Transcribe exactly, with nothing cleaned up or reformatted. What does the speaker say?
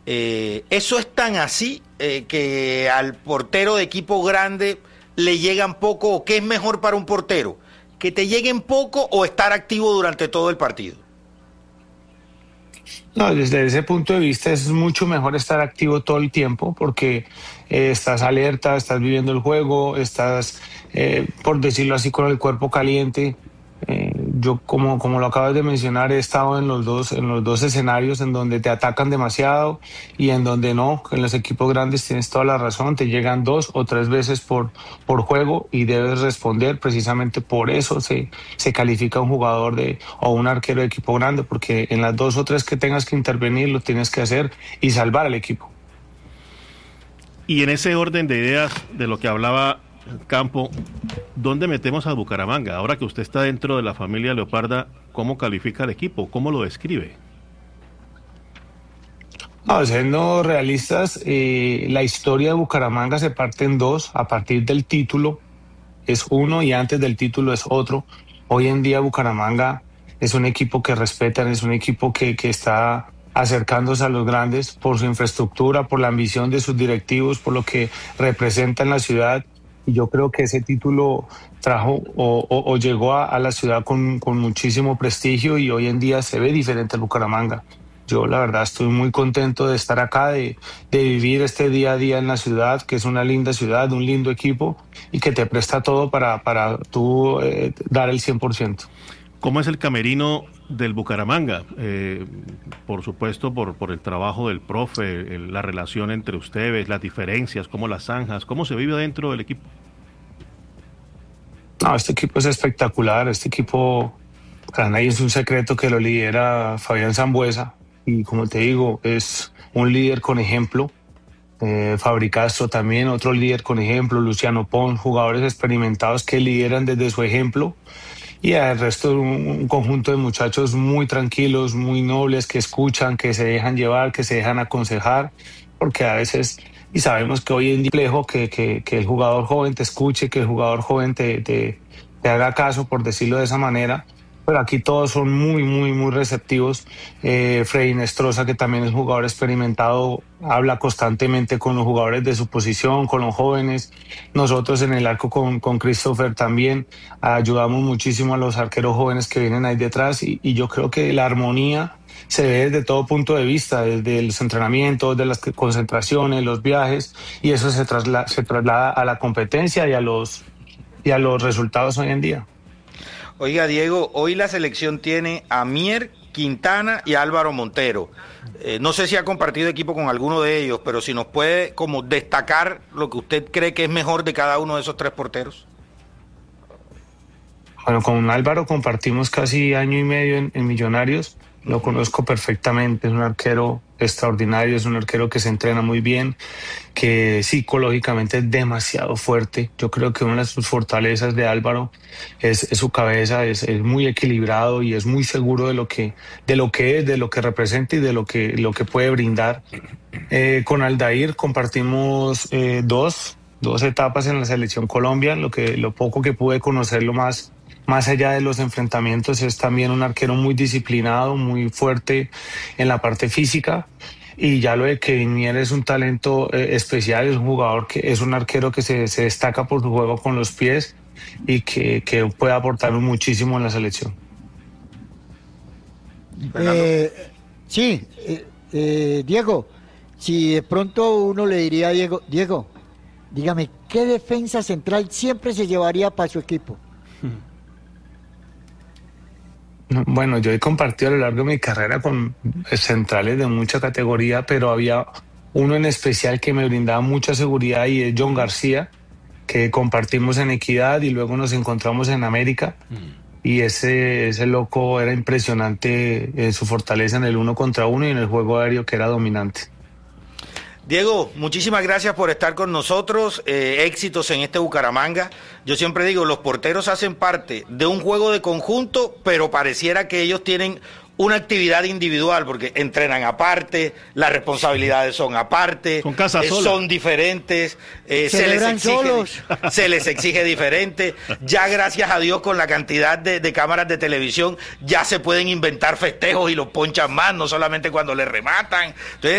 Eh, ¿Eso es tan así eh, que al portero de equipo grande le llegan poco? ¿O qué es mejor para un portero? ¿Que te lleguen poco o estar activo durante todo el partido? No, desde ese punto de vista es mucho mejor estar activo todo el tiempo porque eh, estás alerta, estás viviendo el juego, estás, eh, por decirlo así, con el cuerpo caliente. Eh, yo, como, como lo acabas de mencionar, he estado en los dos, en los dos escenarios en donde te atacan demasiado y en donde no. En los equipos grandes tienes toda la razón, te llegan dos o tres veces por, por juego y debes responder. Precisamente por eso se, se califica un jugador de, o un arquero de equipo grande, porque en las dos o tres que tengas que intervenir lo tienes que hacer y salvar al equipo. Y en ese orden de ideas de lo que hablaba Campo, ¿dónde metemos a Bucaramanga? Ahora que usted está dentro de la familia Leoparda, ¿cómo califica el equipo? ¿Cómo lo describe? No, siendo realistas, eh, la historia de Bucaramanga se parte en dos. A partir del título es uno y antes del título es otro. Hoy en día Bucaramanga es un equipo que respetan, es un equipo que, que está acercándose a los grandes por su infraestructura, por la ambición de sus directivos, por lo que representa en la ciudad. Y yo creo que ese título trajo o, o, o llegó a, a la ciudad con, con muchísimo prestigio y hoy en día se ve diferente el Bucaramanga. Yo la verdad estoy muy contento de estar acá, de, de vivir este día a día en la ciudad, que es una linda ciudad, un lindo equipo y que te presta todo para, para tú eh, dar el cien por ciento. ¿Cómo es el camerino del Bucaramanga? Eh, por supuesto, por, por el trabajo del profe, el, la relación entre ustedes, las diferencias, cómo las zanjas, cómo se vive dentro del equipo. No, este equipo es espectacular. Este equipo, para nadie es un secreto que lo lidera Fabián Sambueza. Y como te digo, es un líder con ejemplo. Eh, Fabricastro también, otro líder con ejemplo. Luciano Pons, jugadores experimentados que lideran desde su ejemplo. Y el resto, un, un conjunto de muchachos muy tranquilos, muy nobles, que escuchan, que se dejan llevar, que se dejan aconsejar. Porque a veces... Y sabemos que hoy en día es complejo que, que, que el jugador joven te escuche, que el jugador joven te, te, te haga caso, por decirlo de esa manera. Pero aquí todos son muy, muy, muy receptivos. Eh, Freddy Nestroza, que también es un jugador experimentado, habla constantemente con los jugadores de su posición, con los jóvenes. Nosotros en el arco con, con Christopher también ayudamos muchísimo a los arqueros jóvenes que vienen ahí detrás y, y yo creo que la armonía se ve desde todo punto de vista, desde los entrenamientos, de las concentraciones, los viajes, y eso se traslada, se traslada a la competencia y a los, y a los resultados hoy en día. Oiga, Diego, hoy la selección tiene a Mier, Quintana y Álvaro Montero. Eh, no sé si ha compartido equipo con alguno de ellos, pero si nos puede como destacar lo que usted cree que es mejor de cada uno de esos tres porteros. Bueno, con Álvaro compartimos casi año y medio en, en Millonarios. Lo conozco perfectamente, es un arquero extraordinario, es un arquero que se entrena muy bien, que psicológicamente es demasiado fuerte. Yo creo que una de sus fortalezas de Álvaro es, es su cabeza, es, es muy equilibrado y es muy seguro de lo que, de lo que es, de lo que representa y de lo que, lo que puede brindar. Eh, con Aldair compartimos eh, dos, dos etapas en la selección Colombia, lo, que, lo poco que pude conocerlo más. Más allá de los enfrentamientos, es también un arquero muy disciplinado, muy fuerte en la parte física. Y ya lo de Kevin Mier es un talento eh, especial, es un jugador que es un arquero que se, se destaca por su juego con los pies y que, que puede aportar muchísimo en la selección. Eh, sí, eh, eh, Diego, si de pronto uno le diría a Diego, Diego, dígame, ¿qué defensa central siempre se llevaría para su equipo? Bueno, yo he compartido a lo largo de mi carrera con centrales de mucha categoría, pero había uno en especial que me brindaba mucha seguridad y es John García, que compartimos en Equidad y luego nos encontramos en América. Mm. Y ese, ese loco era impresionante en su fortaleza en el uno contra uno y en el juego aéreo que era dominante. Diego, muchísimas gracias por estar con nosotros, eh, éxitos en este Bucaramanga. Yo siempre digo, los porteros hacen parte de un juego de conjunto, pero pareciera que ellos tienen una actividad individual, porque entrenan aparte, las responsabilidades son aparte, son, casa eh, son diferentes, eh, se, les exige, solos. se les exige diferente. Ya gracias a Dios con la cantidad de, de cámaras de televisión ya se pueden inventar festejos y los ponchan más, no solamente cuando les rematan. Entonces,